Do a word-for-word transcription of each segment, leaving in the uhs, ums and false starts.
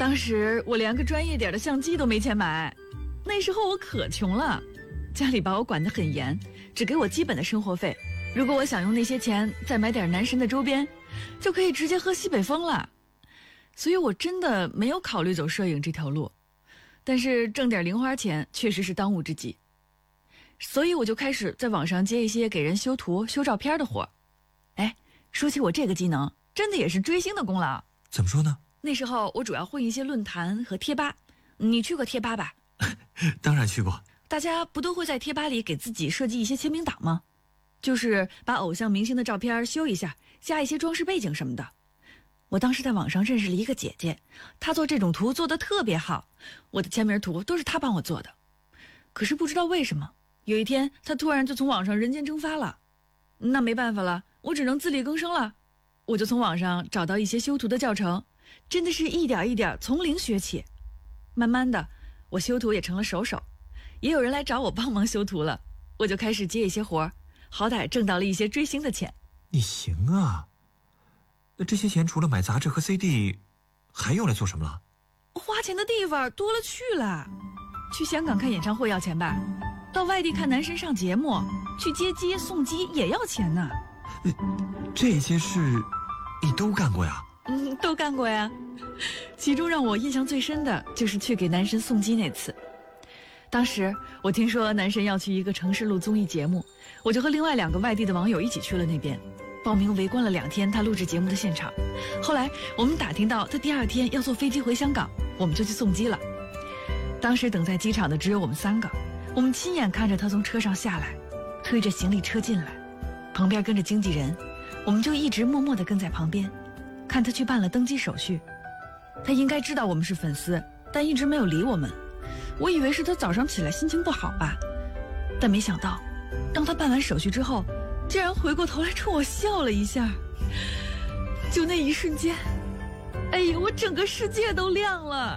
当时我连个专业点的相机都没钱买，那时候我可穷了，家里把我管得很严，只给我基本的生活费。如果我想用那些钱再买点男神的周边，就可以直接喝西北风了。所以我真的没有考虑走摄影这条路，但是挣点零花钱确实是当务之急。所以我就开始在网上接一些给人修图修照片的活。哎，说起我这个技能，真的也是追星的功劳。 怎么说呢？ 那时候我主要混一些论坛和贴吧。你去过贴吧吧？ 当然去过。 大家不都会在贴吧里给自己设计一些签名档吗？就是把偶像明星的照片修一下，加一些装饰背景什么的。我当时在网上认识了一个姐姐，她做这种图做得特别好，我的签名图都是她帮我做的。可是不知道为什么，有一天她突然就从网上人间蒸发了。那没办法了，我只能自力更生了。我就从网上找到一些修图的教程，真的是一点一点从零学起。慢慢的，我修图也成了手手，也有人来找我帮忙修图了，我就开始接一些活，好歹挣到了一些追星的钱。 你行啊，那这些钱除了买杂志和 C D 还用来做什么了？ 花钱的地方多了去了，去香港看演唱会要钱吧，到外地看男神上节目，去接机送机也要钱呢。 这些事你都干过呀？ 嗯，都干过呀。其中让我印象最深的就是去给男神送机那次。当时我听说男神要去一个城市录综艺节目，我就和另外两个外地的网友一起去了那边，报名围观了两天他录制节目的现场。后来我们打听到他第二天要坐飞机回香港，我们就去送机了。当时等在机场的只有我们三个，我们亲眼看着他从车上下来，推着行李车进来，旁边跟着经纪人，我们就一直默默地跟在旁边，看他去办了登机手续。他应该知道我们是粉丝，但一直没有理我们。我以为是他早上起来心情不好吧，但没想到当他办完手续之后，竟然回过头来冲我笑了一下。就那一瞬间，哎呀，我整个世界都亮了。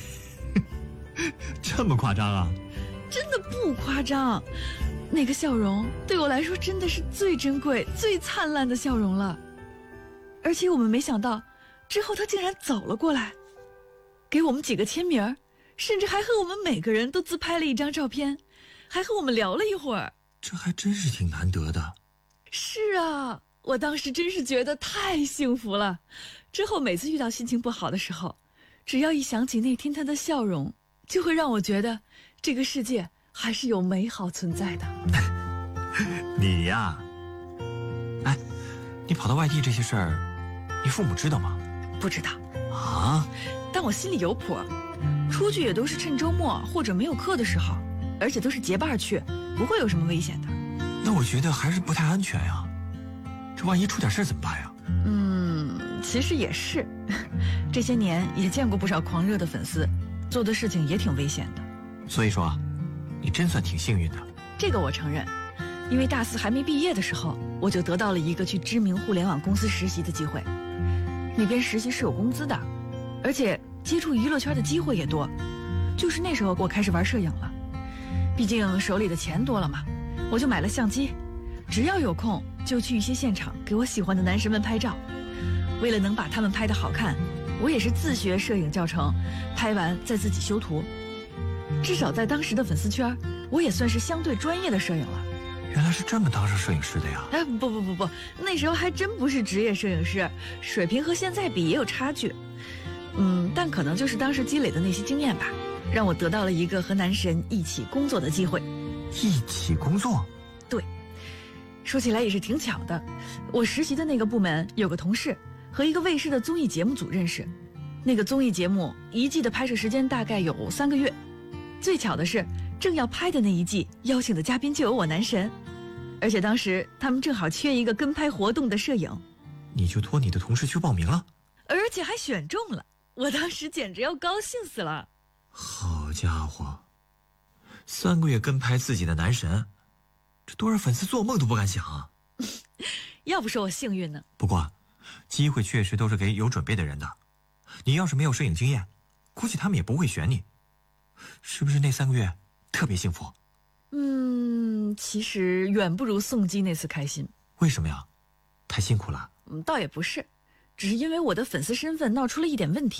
这么夸张啊？ 真的不夸张，那个笑容对我来说真的是最珍贵最灿烂的笑容了。而且我们没想到之后他竟然走了过来，给我们几个签名，甚至还和我们每个人都自拍了一张照片，还和我们聊了一会儿。 这还真是挺难得的。 是啊，我当时真是觉得太幸福了。之后每次遇到心情不好的时候，只要一想起那天他的笑容，就会让我觉得这个世界还是有美好存在的。 你呀，哎，你跑到外地这些事儿，你父母知道吗？ 不知道啊， 但我心里有谱，出去也都是趁周末或者没有课的时候，而且都是结伴去，不会有什么危险的。 那我觉得还是不太安全呀，这万一出点事怎么办呀？ 嗯，其实也是，这些年也见过不少狂热的粉丝，做的事情也挺危险的。 所以说啊，你真算挺幸运的。 这个我承认，因为大四还没毕业的时候，我就得到了一个去知名互联网公司实习的机会。那边实习是有工资的，而且接触娱乐圈的机会也多。就是那时候我开始玩摄影了，毕竟手里的钱多了嘛，我就买了相机，只要有空就去一些现场给我喜欢的男神们拍照。为了能把他们拍得好看，我也是自学摄影教程，拍完再自己修图。至少在当时的粉丝圈，我也算是相对专业的摄影了。 原来是这么当上摄影师的呀？ 哎，不不不不，那时候还真不是职业摄影师，水平和现在比也有差距。嗯，但可能就是当时积累的那些经验吧，让我得到了一个和男神一起工作的机会。 一起工作？ 对，说起来也是挺巧的，我实习的那个部门有个同事和一个卫视的综艺节目组认识，那个综艺节目一季的拍摄时间大概有三个月。最巧的是，正要拍的那一季邀请的嘉宾就有我男神，而且当时他们正好缺一个跟拍活动的摄影。 你就托你的同事去报名了？ 而且还选中了，我当时简直要高兴死了。 好家伙，三个月跟拍自己的男神，这多少粉丝做梦都不敢想啊。 要不说我幸运呢。 不过机会确实都是给有准备的人的，你要是没有摄影经验，估计他们也不会选你。是不是那三个月特别幸福？ 嗯，其实远不如送机那次开心。 为什么呀？太辛苦了？ 嗯，倒也不是，只是因为我的粉丝身份闹出了一点问题。